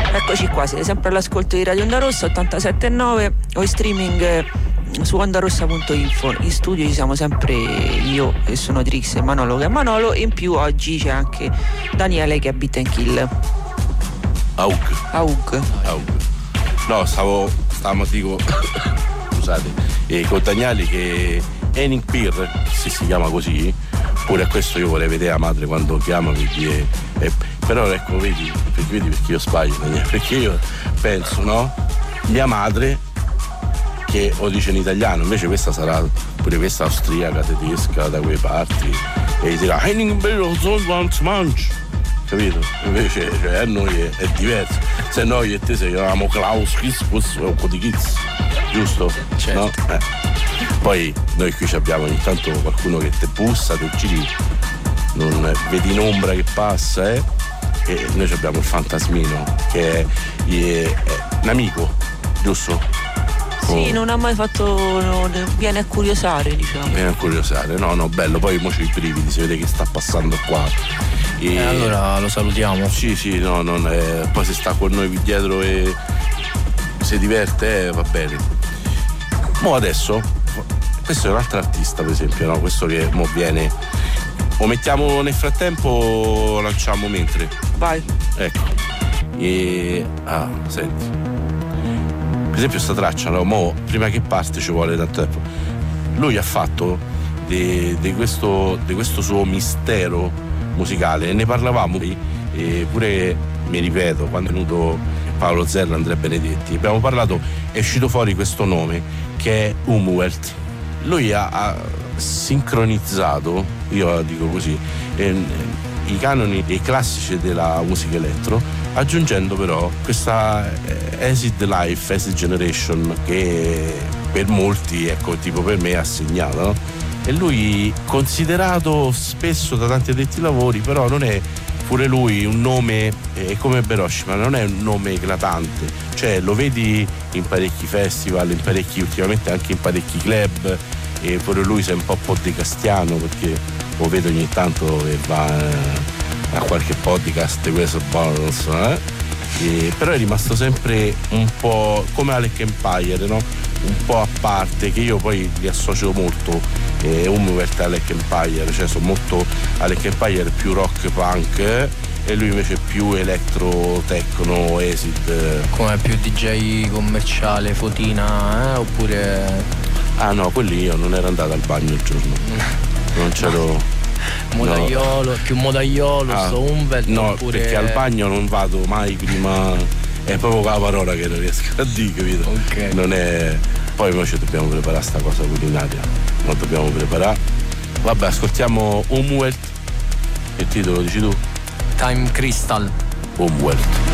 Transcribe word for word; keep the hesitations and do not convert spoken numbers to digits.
Eccoci qua, siete sempre all'ascolto di Radio Onda Rossa ottantasette e nove o in streaming eh, su ondarossa punto info. In studio ci siamo sempre io che sono Trix e Manolo che è Manolo, e in più oggi c'è anche Daniele che è Beat and Kill. Aug. Aug. Aug. No, stavo, stavamo, dico, scusate, eh, con Tagnali che Henning Peer, se si chiama così, pure a questo io vorrei vedere la madre quando chiama, perché, eh, però ecco, vedi, vedi perché io sbaglio, perché io penso, no? Mia madre che lo dice in italiano, invece questa sarà pure questa austriaca, tedesca, da quelle parti, e gli dirà Henning Peer, capito? Invece cioè, a noi è, è diverso. Se noi e te se chiamavamo Klaus Kispus o Codikiz, giusto? Certo. No? Eh. Poi noi qui abbiamo ogni tanto qualcuno che te bussa, te giri, non vedi in ombra che passa, eh? E noi abbiamo il fantasmino che è, è, è un amico, giusto? Sì, non ha mai fatto, no, viene a curiosare, diciamo. Viene a curiosare, no, no, bello, poi mo c'è i brividi, si vede che sta passando qua. E eh, allora lo salutiamo. Sì, sì, no, non è, poi se sta con noi qui dietro e si diverte, eh, va bene. Mo adesso, questo è un altro artista, per esempio, no? Questo che mo viene. Lo mettiamo nel frattempo o lanciamo mentre? Vai. Ecco. E. Ah, senti. Per esempio sta traccia, no? Mo, prima che parte ci vuole tanto tempo. Lui ha fatto di, di, questo, di questo suo mistero musicale, ne parlavamo e pure, mi ripeto, quando è venuto Paolo Zerra e Andrea Benedetti abbiamo parlato, è uscito fuori questo nome che è Umwelt. Lui ha, ha sincronizzato, io la dico così, eh, i canoni e i classici della musica elettro, aggiungendo però questa eh, Acid Life, Acid Generation, che per molti, ecco, tipo per me, è assegnata, no? E lui considerato spesso da tanti addetti ai lavori, però non è pure lui un nome eh, come Beroshi, ma non è un nome eclatante, cioè lo vedi in parecchi festival, in parecchi, ultimamente anche in parecchi club, e pure lui si è un po' podcastiano, perché lo vedo ogni tanto che va eh, a qualche podcast di questo bonus, eh? E, però è rimasto sempre un po' come Alec Empire, no? Un po' a parte, che io poi li associo molto, eh, Umwelt e Alec Empire, cioè sono molto Alec Empire più rock punk, eh? E lui invece più electro, techno, acid. Come più D J commerciale, fotina, eh? Oppure... Ah no, quelli io non ero andato al bagno il giorno, non c'ero... Modaiolo, no. Più modaiolo, ah, sto Umwelt, no, oppure... perché al bagno non vado mai prima, è proprio la parola che non riesco a dire, capito? Ok. Non è... Poi noi ci dobbiamo preparare sta cosa culinaria, non dobbiamo preparare. Vabbè, ascoltiamo Umwelt, il titolo dici tu? Time Crystal. Umwelt.